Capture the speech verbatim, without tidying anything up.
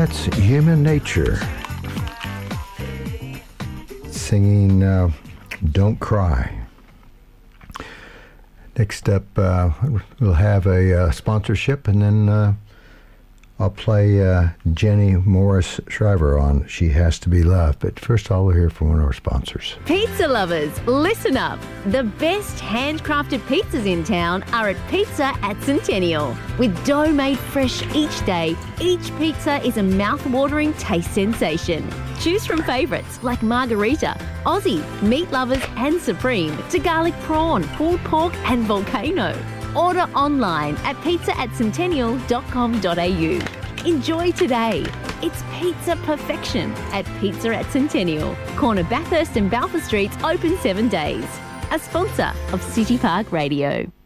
that's Human Nature. Singing uh, Don't Cry. Next up, uh, we'll have a uh, sponsorship, and then uh, I'll play uh, Jenny Morris Shriver on She Has to Be Loved. But first, I'll hear from one of our sponsors. Pizza lovers, listen up. The best handcrafted pizzas in town are at Pizza at Centennial. With dough made fresh each day, each pizza is a mouth-watering taste sensation. Choose from favourites like Margarita, Aussie, Meat Lovers and Supreme, to garlic prawn, pulled pork and volcano. Order online at pizza at centennial dot com dot a u. Enjoy today. It's pizza perfection at Pizza at Centennial. Corner Bathurst and Balfour Streets open seven days. A sponsor of City Park Radio.